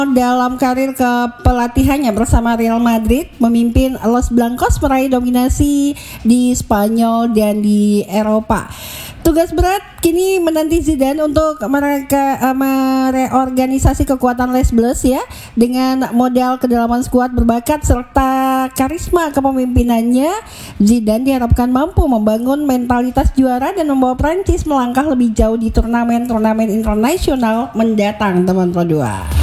dalam karir kepelatihannya bersama Real Madrid, memimpin Los Blancos meraih dominasi di Spanyol dan di Eropa. Tugas berat kini menanti Zidane untuk mereorganisasi kekuatan Les Bleus ya, dengan modal kedalaman skuad berbakat serta karisma kepemimpinannya. Zidane diharapkan mampu membangun mentalitas juara dan membawa Prancis melangkah lebih jauh di turnamen internasional mendatang, teman Pro 2.